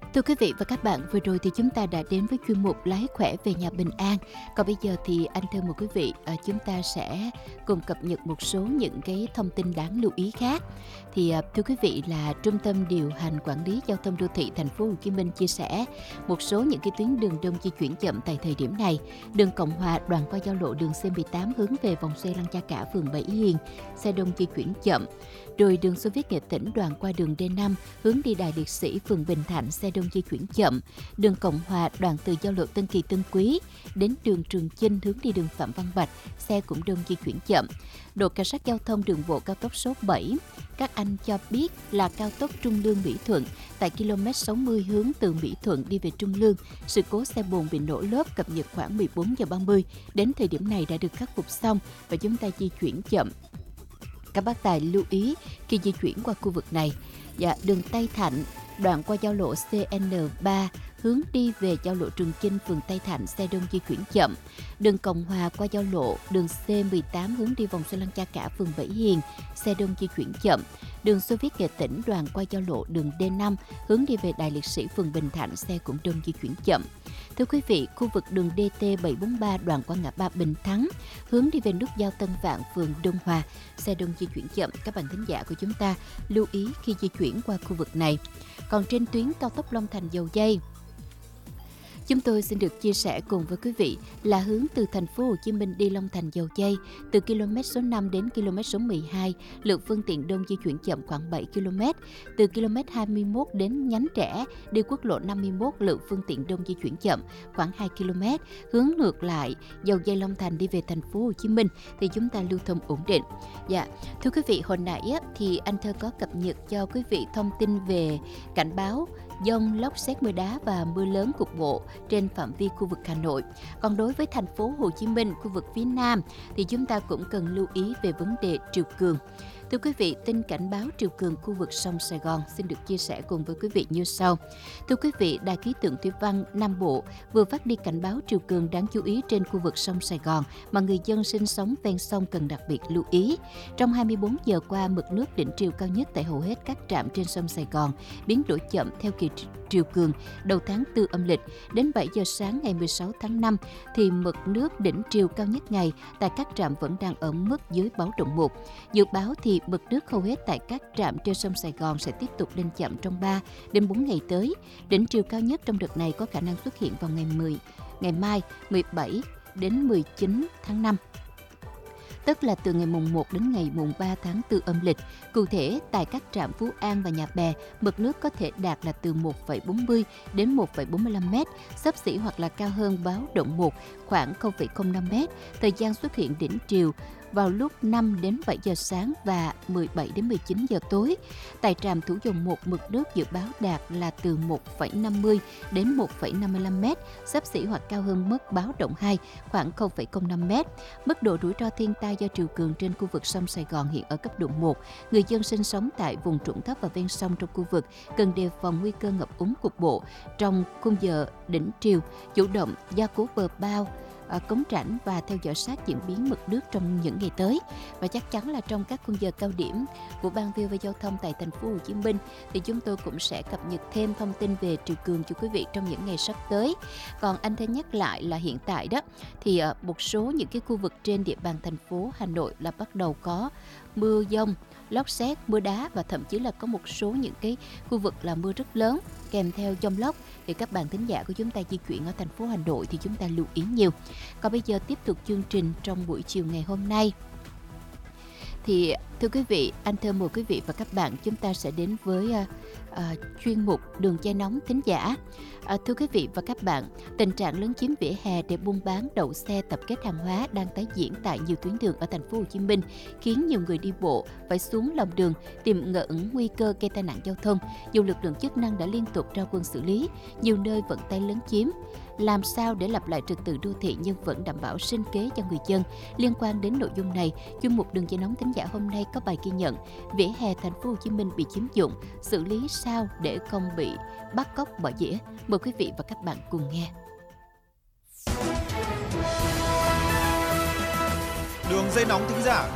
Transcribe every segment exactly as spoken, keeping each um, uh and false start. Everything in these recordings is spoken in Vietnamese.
Thưa quý vị và các bạn, vừa rồi thì chúng ta đã đến với chuyên mục Lái khỏe về nhà bình an. Còn bây giờ thì anh thưa mời quý vị, à, chúng ta sẽ cùng cập nhật một số những cái thông tin đáng lưu ý khác. Thì à, thưa quý vị là Trung tâm điều hành quản lý giao thông đô thị thành phố Hồ Chí Minh chia sẻ một số những cái tuyến đường đông di chuyển chậm tại thời điểm này. Đường Cộng Hòa đoạn qua giao lộ đường C mười tám hướng về vòng xoay Lăng Cha Cả phường Bảy Hiền, xe đông di chuyển chậm. Rồi đường Xô Viết Nghệ Tĩnh đoạn qua đường D năm hướng đi Đài Liệt Sĩ phường Bình Thạnh, xe đông di chuyển chậm. Đường Cộng Hòa đoạn từ giao lộ Tân Kỳ Tân Quý đến đường Trường Chinh hướng đi đường Phạm Văn Bạch, xe cũng đông di chuyển chậm. Đội cảnh sát giao thông đường bộ cao tốc số bảy, các anh cho biết là cao tốc Trung Lương Mỹ Thuận tại ki lô mét sáu mươi hướng từ Mỹ Thuận đi về Trung Lương, sự cố xe bồn bị nổ lốp cập nhật khoảng mười bốn giờ ba mươi, đến thời điểm này đã được khắc phục xong và chúng ta di chuyển chậm. Các bác tài lưu ý khi di chuyển qua khu vực này. Dạ, đường Tây Thạnh đoạn qua giao lộ C N ba hướng đi về giao lộ Trường Chinh phường Tây Thạnh, xe đông di chuyển chậm. Đường Cộng Hòa qua giao lộ đường C mười tám hướng đi vòng xoay Lăng Cha Cả phường Bảy Hiền, xe đông di chuyển chậm. Đường Xô Viết Nghệ Tĩnh đoạn qua giao lộ đường D năm hướng đi về Đài Liệt Sĩ phường Bình Thạnh, xe cũng đông di chuyển chậm. Thưa quý vị, khu vực đường D T bảy bốn ba đoạn qua ngã ba Bình Thắng hướng đi về nút giao Tân Vạn phường Đông Hòa, xe đông di chuyển chậm. Các bạn thính giả của chúng ta lưu ý khi di chuyển qua khu vực này. Còn trên tuyến cao tốc Long Thành Dầu Giây, chúng tôi xin được chia sẻ cùng với quý vị là hướng từ thành phố Hồ Chí Minh đi Long Thành Dầu Giây từ km số năm đến km số mười hai, lượng phương tiện đông di chuyển chậm khoảng bảy ki lô mét. Từ km hai mươi mốt đến Nhánh Trẻ đi quốc lộ năm mươi mốt, lượng phương tiện đông di chuyển chậm khoảng hai ki lô mét. Hướng ngược lại Dầu Giây Long Thành đi về thành phố Hồ Chí Minh thì chúng ta lưu thông ổn định. Dạ, thưa quý vị, hồi nãy á, thì anh Thơ có cập nhật cho quý vị thông tin về cảnh báo dông, lốc sét, mưa đá và mưa lớn cục bộ trên phạm vi khu vực Hà Nội. Còn đối với thành phố Hồ Chí Minh, khu vực phía Nam thì chúng ta cũng cần lưu ý về vấn đề triều cường. Thưa quý vị, tin cảnh báo triều cường khu vực sông Sài Gòn xin được chia sẻ cùng với quý vị như sau. Thưa quý vị, Đài khí tượng thủy văn Nam Bộ vừa phát đi cảnh báo triều cường đáng chú ý trên khu vực sông Sài Gòn mà người dân sinh sống ven sông cần đặc biệt lưu ý. Trong hai mươi bốn giờ qua, mực nước đỉnh triều cao nhất tại hầu hết các trạm trên sông Sài Gòn biến đổi chậm theo kỳ triều cường đầu tháng tư âm lịch. Đến bảy giờ sáng ngày mười sáu tháng năm thì mực nước đỉnh triều cao nhất ngày tại các trạm vẫn đang ở mức dưới báo động một. Dự báo thì mực nước hầu hết tại các trạm trên sông Sài Gòn sẽ tiếp tục lên chậm trong ba đến bốn ngày tới. Đỉnh triều cao nhất trong đợt này có khả năng xuất hiện vào ngày mười, ngày mai mười bảy đến mười chín tháng năm. Tức là từ ngày mùng một đến ngày mùng ba tháng tư âm lịch. Cụ thể, tại các trạm Phú An và Nhà Bè, mực nước có thể đạt là từ một phẩy bốn mươi đến một phẩy bốn mươi lăm mét, xấp xỉ hoặc là cao hơn báo động một khoảng không phẩy không năm mét. Thời gian xuất hiện đỉnh triều vào lúc năm đến bảy giờ sáng và mười bảy đến mười chín giờ tối. Tại trạm Thủ Dầu một, mực nước dự báo đạt là từ một phẩy năm mươi đến một phẩy năm mươi lăm mét, xấp xỉ hoặc cao hơn mức báo động hai khoảng không phẩy không năm mét. Mức độ rủi ro thiên tai do triều cường trên khu vực sông Sài Gòn hiện ở cấp độ một. Người dân sinh sống tại vùng trũng thấp và ven sông trong khu vực cần đề phòng nguy cơ ngập úng cục bộ trong khung giờ đỉnh triều, chủ động gia cố bờ bao, cống rãnh và theo dõi sát diễn biến mực nước trong những ngày tới. Và chắc chắn là trong các khung giờ cao điểm của Ban vê o vê Giao thông tại thành phố Hồ Chí Minh thì chúng tôi cũng sẽ cập nhật thêm thông tin về triều cường cho quý vị trong những ngày sắp tới. Còn anh thêm nhắc lại là hiện tại đó thì một số những cái khu vực trên địa bàn thành phố Hà Nội là bắt đầu có mưa dông, lốc sét, mưa đá và thậm chí là có một số những cái khu vực là mưa rất lớn kèm theo dông lốc. Thì các bạn thính giả của chúng ta di chuyển ở thành phố Hà Nội thì chúng ta lưu ý nhiều. Còn bây giờ tiếp tục chương trình trong buổi chiều ngày hôm nay. Thì thưa quý vị, anh thơ mời quý vị và các bạn chúng ta sẽ đến với uh, uh, chuyên mục Đường Dây Nóng Thính Giả. Uh, thưa quý vị và các bạn, tình trạng lấn chiếm vỉa hè để buôn bán đậu xe tập kết hàng hóa đang tái diễn tại nhiều tuyến đường ở thành phố Hồ Chí Minh, khiến nhiều người đi bộ phải xuống lòng đường, tiềm ẩn nguy cơ gây tai nạn giao thông. Dù lực lượng chức năng đã liên tục ra quân xử lý, nhiều nơi vẫn tái lấn chiếm. Làm sao để lập lại trật tự đô thị nhưng vẫn đảm bảo sinh kế cho người dân? Liên quan đến nội dung này, chuyên mục Đường Dây Nóng Thính Giả hôm nay có bài ghi nhận vỉa hè thành phố Hồ Chí Minh bị chiếm dụng, xử lý sao để không bị bắt cóc bỏ dĩa. Mời quý vị và các bạn cùng nghe. Đường Dây Nóng Thính Giả.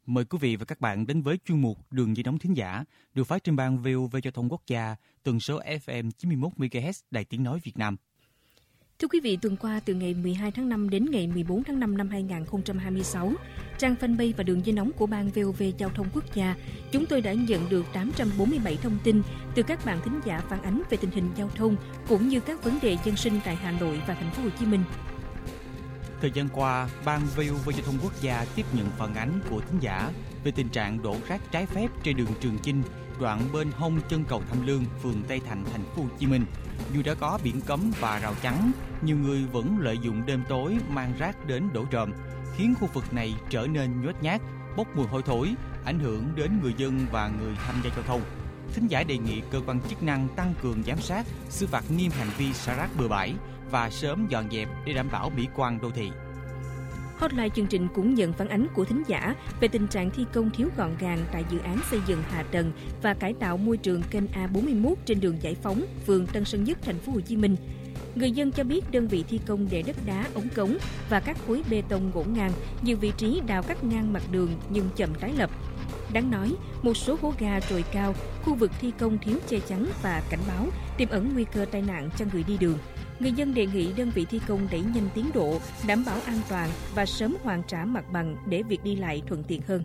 Mời quý vị và các bạn đến với chuyên mục Đường dây nóng thính giả được phát trên ban vê o vê Giao thông Quốc gia, tần số ép em chín mươi mốt mê ga héc Đài Tiếng nói Việt Nam. Thưa quý vị, tuần qua từ ngày mười hai tháng năm đến ngày mười bốn tháng năm năm hai nghìn không trăm hai mươi sáu, trang fanpage và đường dây nóng của ban vê o vê Giao thông Quốc gia, chúng tôi đã nhận được tám trăm bốn mươi bảy thông tin từ các bạn thính giả phản ánh về tình hình giao thông cũng như các vấn đề dân sinh tại Hà Nội và Thành phố Hồ Chí Minh. Thời gian qua, ban vê o vê Giao thông Quốc gia tiếp nhận phản ánh của thính giả về tình trạng đổ rác trái phép trên đường Trường Chinh, đoạn bên hông chân cầu Tham Lương, phường Tây Thạnh, Thành phố Hồ Chí Minh. Dù đã có biển cấm và rào chắn, nhiều người vẫn lợi dụng đêm tối mang rác đến đổ trộm, khiến khu vực này trở nên nhếch nhác, bốc mùi hôi thối, ảnh hưởng đến người dân và người tham gia giao thông. Thính giả đề nghị cơ quan chức năng tăng cường giám sát, xử phạt nghiêm hành vi xả rác bừa bãi và sớm dọn dẹp để đảm bảo mỹ quan đô thị. Hotline chương trình cũng nhận phản ánh của thính giả về tình trạng thi công thiếu gọn gàng tại dự án xây dựng hạ tầng và cải tạo môi trường kênh A bốn mươi mốt trên đường Giải Phóng, phường Tân Sơn Nhất, Thành phố Hồ Chí Minh. Người dân cho biết đơn vị thi công để đất đá, ống cống và các khối bê tông ngổn ngang, nhiều vị trí đào cắt ngang mặt đường nhưng chậm tái lập. Đáng nói, một số hố ga trồi cao, khu vực thi công thiếu che chắn và cảnh báo, tiềm ẩn nguy cơ tai nạn cho người đi đường. Người dân đề nghị đơn vị thi công đẩy nhanh tiến độ, đảm bảo an toàn và sớm hoàn trả mặt bằng để việc đi lại thuận tiện hơn.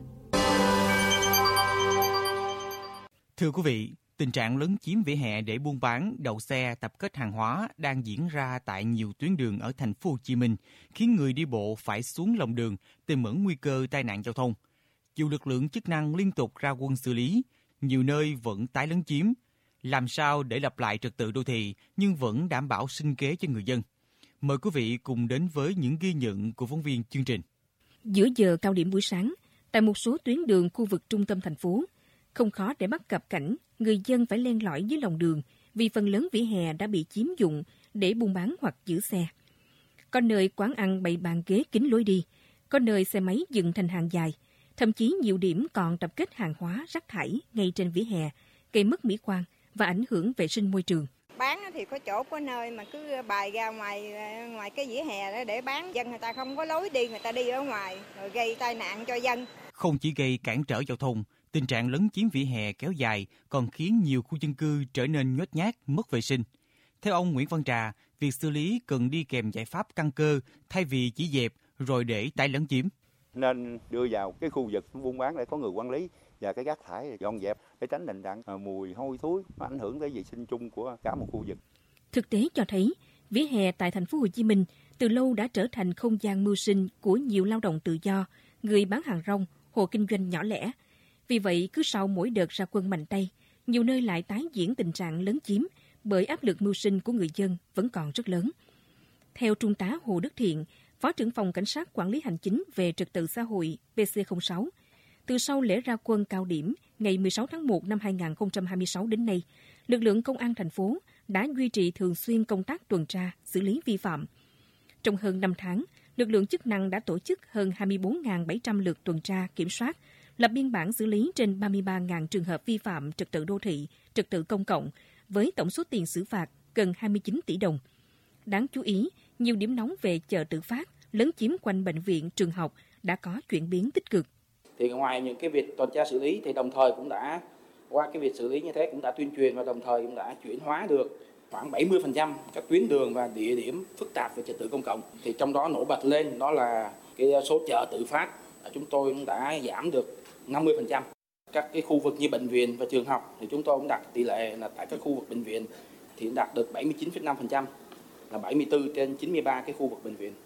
Thưa quý vị, tình trạng lấn chiếm vỉa hè để buôn bán, đậu xe, tập kết hàng hóa đang diễn ra tại nhiều tuyến đường ở Thành phố Hồ Chí Minh, khiến người đi bộ phải xuống lòng đường, tiềm ẩn nguy cơ tai nạn giao thông. Dù lực lượng chức năng liên tục ra quân xử lý, nhiều nơi vẫn tái lấn chiếm. Làm sao để lập lại trật tự đô thị nhưng vẫn đảm bảo sinh kế cho người dân? Mời quý vị cùng đến với những ghi nhận của phóng viên chương trình. Giữa giờ cao điểm buổi sáng, tại một số tuyến đường khu vực trung tâm thành phố, không khó để bắt gặp cảnh người dân phải len lỏi dưới lòng đường vì phần lớn vỉa hè đã bị chiếm dụng để buôn bán hoặc giữ xe. Có nơi quán ăn bày bàn ghế kín lối đi, có nơi xe máy dừng thành hàng dài, thậm chí nhiều điểm còn tập kết hàng hóa rác thải ngay trên vỉa hè, gây mất mỹ quan và ảnh hưởng vệ sinh môi trường. Bán thì có chỗ có nơi mà cứ bày ra ngoài ngoài cái vỉa hè đó để bán, dân người ta không có lối đi, người ta đi ở ngoài rồi gây tai nạn cho dân. Không chỉ gây cản trở giao thông, tình trạng lấn chiếm vỉa hè kéo dài còn khiến nhiều khu dân cư trở nên nhếch nhác, mất vệ sinh. Theo ông Nguyễn Văn Trà, việc xử lý cần đi kèm giải pháp căn cơ thay vì chỉ dẹp rồi để tái lấn chiếm. Nên đưa vào cái khu vực buôn bán để có người quản lý và cái rác thải dọn dẹp để tránh tình trạng mùi hôi thối, nó ảnh hưởng tới vệ sinh chung của cả một khu vực. Thực tế cho thấy, vỉa hè tại Thành phố Hồ Chí Minh từ lâu đã trở thành không gian mưu sinh của nhiều lao động tự do, người bán hàng rong, hộ kinh doanh nhỏ lẻ. Vì vậy, cứ sau mỗi đợt ra quân mạnh tay, nhiều nơi lại tái diễn tình trạng lấn chiếm bởi áp lực mưu sinh của người dân vẫn còn rất lớn. Theo Trung tá Hồ Đức Thiện, Phó trưởng phòng Cảnh sát Quản lý Hành chính về Trật tự xã hội pê xê không sáu, từ sau lễ ra quân cao điểm ngày mười sáu tháng một năm hai nghìn không trăm hai mươi sáu đến nay, lực lượng công an thành phố đã duy trì thường xuyên công tác tuần tra, xử lý vi phạm. Trong hơn năm tháng, lực lượng chức năng đã tổ chức hơn hai mươi bốn nghìn bảy trăm lượt tuần tra kiểm soát, lập biên bản xử lý trên ba mươi ba nghìn trường hợp vi phạm trật tự đô thị, trật tự công cộng, với tổng số tiền xử phạt gần hai mươi chín tỷ đồng. Đáng chú ý, nhiều điểm nóng về chợ tự phát, lấn chiếm quanh bệnh viện, trường học đã có chuyển biến tích cực. Thì ngoài những cái việc tuần tra xử lý thì đồng thời cũng đã qua cái việc xử lý như thế cũng đã tuyên truyền và đồng thời cũng đã chuyển hóa được khoảng bảy mươi phần trăm các tuyến đường và địa điểm phức tạp về trật tự công cộng. Thì trong đó nổi bật lên đó là cái số chợ tự phát chúng tôi cũng đã giảm được năm mươi phần trăm. Các cái khu vực như bệnh viện và trường học thì chúng tôi cũng đạt tỷ lệ là tại các khu vực bệnh viện thì đạt được bảy mươi chín phẩy năm phần trăm, là bảy mươi tư trên chín mươi ba cái khu vực bệnh viện.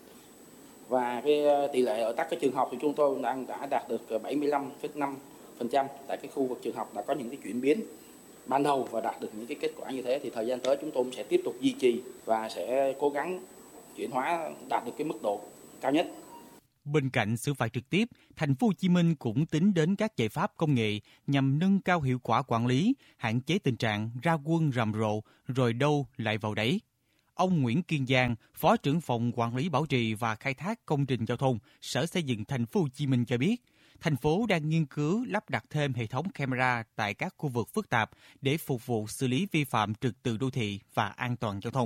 Và cái tỷ lệ ở các cái trường học thì chúng tôi đang đã đạt được bảy mươi lăm phẩy năm phần trăm. Tại cái khu vực trường học đã có những cái chuyển biến ban đầu và đạt được những cái kết quả như thế, thì thời gian tới chúng tôi cũng sẽ tiếp tục duy trì và sẽ cố gắng chuyển hóa đạt được cái mức độ cao nhất. Bên cạnh xử phạt trực tiếp, Thành phố Hồ Chí Minh cũng tính đến các giải pháp công nghệ nhằm nâng cao hiệu quả quản lý, hạn chế tình trạng ra quân rầm rộ rồi đâu lại vào đấy. Ông Nguyễn Kiên Giang, Phó trưởng phòng Quản lý Bảo trì và Khai thác Công trình Giao thông, Sở Xây dựng Thành phố Hồ Chí Minh cho biết, thành phố đang nghiên cứu lắp đặt thêm hệ thống camera tại các khu vực phức tạp để phục vụ xử lý vi phạm trật tự đô thị và an toàn giao thông.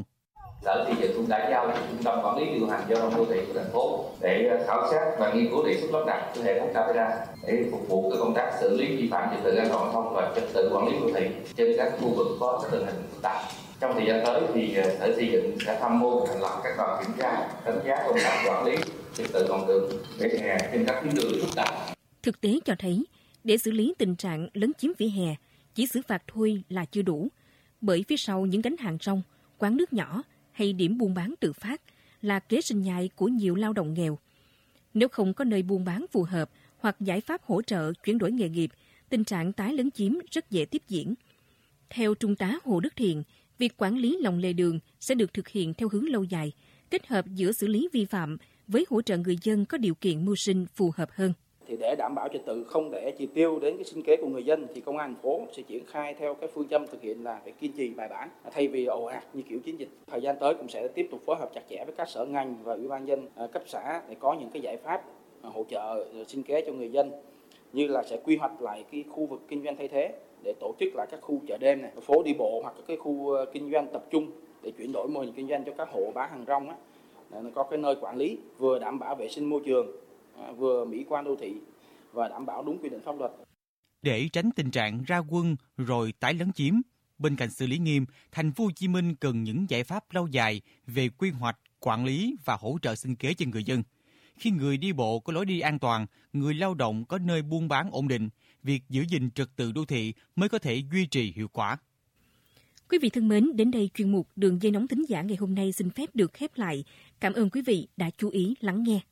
Sở Xây dựng cũng đã giao cho Trung tâm Quản lý điều hành giao thông đô thị của thành phố để khảo sát và nghiên cứu đề xuất lắp đặt hệ thống camera để phục vụ cái công tác xử lý vi phạm trật tự an toàn giao thông và trật tự quản lý đô thị trên các khu vực có các tình hình phức tạp. Trong thời gian tới thì Sở Xây dựng sẽ tham mưu thành lập các đoàn kiểm tra, đánh giá công tác quản lý trật tự lòng đường vỉa hè trên các tuyến đường phức tạp. Thực tế cho thấy, để xử lý tình trạng lấn chiếm vỉa hè, chỉ xử phạt thôi là chưa đủ, bởi phía sau những gánh hàng rong, quán nước nhỏ hay điểm buôn bán tự phát là kế sinh nhai của nhiều lao động nghèo. Nếu không có nơi buôn bán phù hợp hoặc giải pháp hỗ trợ chuyển đổi nghề nghiệp, tình trạng tái lấn chiếm rất dễ tiếp diễn. Theo Trung tá Hồ Đức Thiện, việc quản lý lòng lề đường sẽ được thực hiện theo hướng lâu dài, kết hợp giữa xử lý vi phạm với hỗ trợ người dân có điều kiện mưu sinh phù hợp hơn. Thì để đảm bảo trật tự không để chi tiêu đến cái sinh kế của người dân thì công an thành phố sẽ triển khai theo cái phương châm thực hiện là phải kiên trì bài bản thay vì ồ ạt như kiểu chiến dịch. Thời gian tới cũng sẽ tiếp tục phối hợp chặt chẽ với các sở ngành và ủy ban nhân cấp xã để có những cái giải pháp hỗ trợ sinh kế cho người dân, như là sẽ quy hoạch lại cái khu vực kinh doanh thay thế để tổ chức lại các khu chợ đêm này, phố đi bộ hoặc cái khu kinh doanh tập trung để chuyển đổi mô hình kinh doanh cho các hộ bán hàng rong á, nó có cái nơi quản lý vừa đảm bảo vệ sinh môi trường, vừa mỹ quan đô thị và đảm bảo đúng quy định pháp luật. Để tránh tình trạng ra quân rồi tái lấn chiếm, bên cạnh xử lý nghiêm, Thành phố Hồ Chí Minh cần những giải pháp lâu dài về quy hoạch, quản lý và hỗ trợ sinh kế cho người dân. Khi người đi bộ có lối đi an toàn, người lao động có nơi buôn bán ổn định, việc giữ gìn trật tự đô thị mới có thể duy trì hiệu quả. Quý vị thân mến, đến đây chuyên mục Đường dây nóng thính giả ngày hôm nay xin phép được khép lại. Cảm ơn quý vị đã chú ý lắng nghe.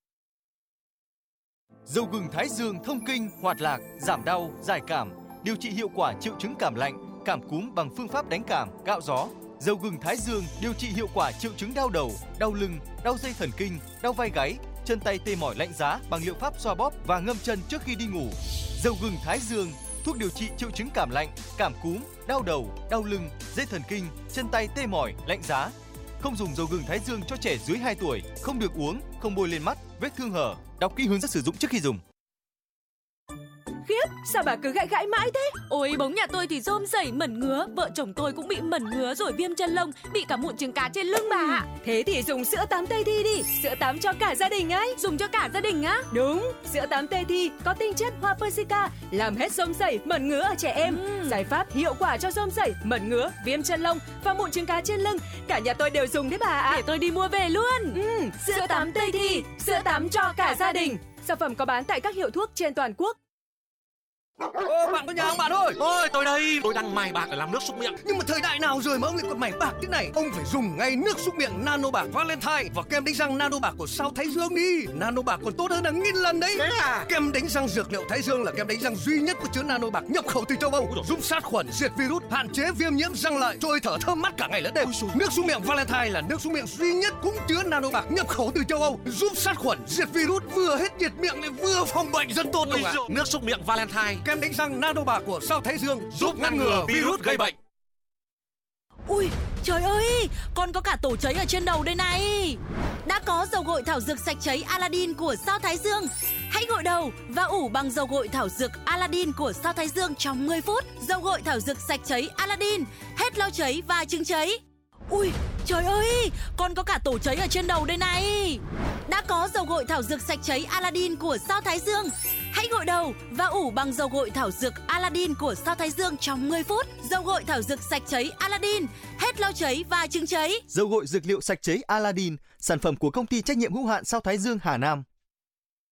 Dầu gừng Thái Dương thông kinh, hoạt lạc, giảm đau, giải cảm, điều trị hiệu quả triệu chứng cảm lạnh, cảm cúm bằng phương pháp đánh cảm, gạo gió. Dầu gừng Thái Dương điều trị hiệu quả triệu chứng đau đầu, đau lưng, đau dây thần kinh, đau vai gáy, chân tay tê mỏi lạnh giá bằng liệu pháp xoa bóp và ngâm chân trước khi đi ngủ. Dầu gừng Thái Dương, thuốc điều trị triệu chứng cảm lạnh, cảm cúm, đau đầu, đau lưng, dây thần kinh, chân tay tê mỏi, lạnh giá. Không dùng dầu gừng Thái Dương cho trẻ dưới hai tuổi, không được uống, không bôi lên mắt, vết thương hở. Đọc kỹ hướng dẫn sử dụng trước khi dùng. Khiếp, sao bà cứ gãi gãi mãi thế? Ôi, bóng nhà tôi thì rôm rẩy mẩn ngứa, vợ chồng tôi cũng bị mẩn ngứa rồi viêm chân lông, bị cả mụn trứng cá trên lưng bà ạ. Thế thì dùng sữa tắm Tây Thi đi, sữa tắm cho cả gia đình ấy. Dùng cho cả gia đình á? Đúng, sữa tắm Tây Thi có tinh chất hoa persica, làm hết rôm rẩy, mẩn ngứa ở trẻ em. Ừ. Giải pháp hiệu quả cho rôm rẩy, mẩn ngứa, viêm chân lông và mụn trứng cá trên lưng. Cả nhà tôi đều dùng đấy bà ạ. Để tôi đi mua về luôn. Ừ, sữa tắm Tây Thi, sữa tắm cho cả gia đình. Sản phẩm có bán tại các hiệu thuốc trên toàn quốc. Ô, bạn có nhà không bạn ơi? Ôi, tôi đây, tôi đang mài bạc để làm nước súc miệng. Nhưng mà thời đại nào rồi mà ông lại còn mài bạc thế này? Ông phải dùng ngay nước súc miệng Nano Bạc Valentine và kem đánh răng Nano Bạc của Sao Thái Dương đi. Nano Bạc còn tốt hơn hàng nghìn lần đấy. Thế à? Kem đánh răng dược liệu Thái Dương là kem đánh răng duy nhất có chứa Nano Bạc nhập khẩu từ châu Âu, giúp sát khuẩn, diệt virus, hạn chế viêm nhiễm răng lợi, trôi thở thơm mát cả ngày lẫn đêm. Nước súc miệng Valentine là nước súc miệng duy nhất cũng chứa Nano Bạc nhập khẩu từ châu Âu, giúp sát khuẩn, diệt virus, vừa hết nhiệt miệng lại vừa phòng bệnh rất tốt đúng không ạ? Nước súc miệng Valentine, kem đánh răng Nano Bạc của Sao Thái Dương giúp ngăn ngừa virus gây bệnh. Ui, trời ơi, con có cả tổ cháy ở trên đầu đây này. Đã có dầu gội thảo dược sạch cháy Aladdin của Sao Thái Dương. Hãy gội đầu và ủ bằng dầu gội thảo dược Aladdin của Sao Thái Dương trong mười phút. Dầu gội thảo dược sạch cháy Aladdin, hết lau cháy và chứng cháy. Ui, trời ơi, con có cả tổ cháy ở trên đầu đây này. Đã có dầu gội thảo dược sạch cháy Aladdin của Sao Thái Dương. Hãy gội đầu và ủ bằng dầu gội thảo dược Aladdin của Sao Thái Dương trong mười phút. Dầu gội thảo dược sạch cháy Aladdin, hết lau cháy và chứng cháy. Dầu gội dược liệu sạch cháy Aladdin, sản phẩm của công ty trách nhiệm hữu hạn Sao Thái Dương Hà Nam.